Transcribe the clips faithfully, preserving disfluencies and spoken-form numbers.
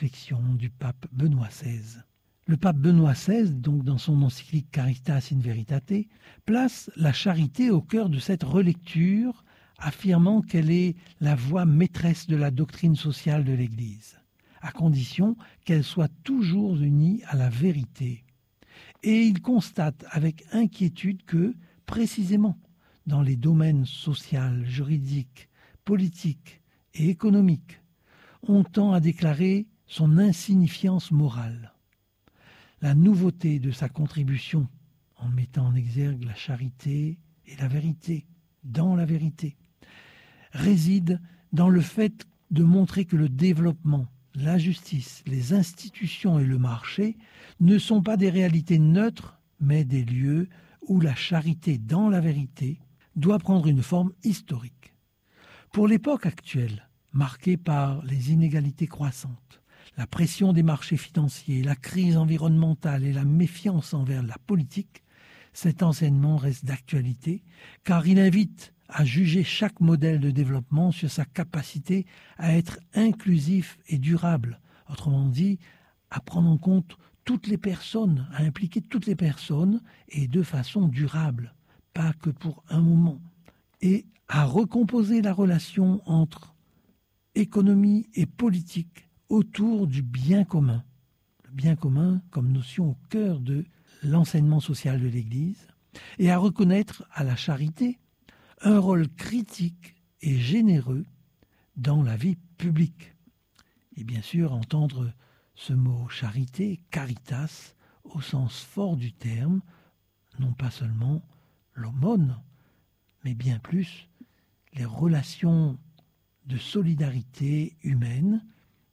réflexions du pape Benoît seize. Le pape Benoît seize, donc dans son encyclique Caritas in Veritate, place la charité au cœur de cette relecture, affirmant qu'elle est la voie maîtresse de la doctrine sociale de l'Église, à condition qu'elle soit toujours unie à la vérité. Et il constate avec inquiétude que, précisément, dans les domaines social, juridique, politique et économique, on tend à déclarer son insignifiance morale. La nouveauté de sa contribution, en mettant en exergue la charité et la vérité, dans la vérité, réside dans le fait de montrer que le développement, la justice, les institutions et le marché ne sont pas des réalités neutres, mais des lieux où la charité dans la vérité doit prendre une forme historique. Pour l'époque actuelle, marquée par les inégalités croissantes, la pression des marchés financiers, la crise environnementale et la méfiance envers la politique, cet enseignement reste d'actualité car il invite à juger chaque modèle de développement sur sa capacité à être inclusif et durable. Autrement dit, à prendre en compte toutes les personnes, à impliquer toutes les personnes et de façon durable, pas que pour un moment. Et à recomposer la relation entre économie et politique autour du bien commun. Le bien commun comme notion au cœur de l'enseignement social de l'Église. Et à reconnaître à la charité un rôle critique et généreux dans la vie publique. Et bien sûr, entendre ce mot charité, caritas, au sens fort du terme, non pas seulement l'aumône, mais bien plus les relations de solidarité humaine,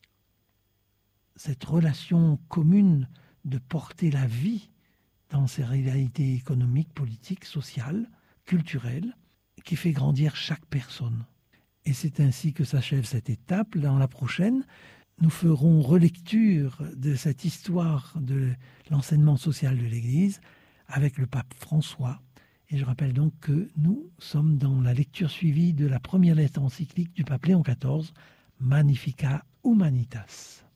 cette relation commune de porter la vie dans ses réalités économiques, politiques, sociales, culturelles, qui fait grandir chaque personne. Et c'est ainsi que s'achève cette étape. Dans la prochaine, nous ferons relecture de cette histoire de l'enseignement social de l'Église avec le pape François. Et je rappelle donc que nous sommes dans la lecture suivie de la première lettre encyclique du pape Léon quatorze, Magnificat Humanitas.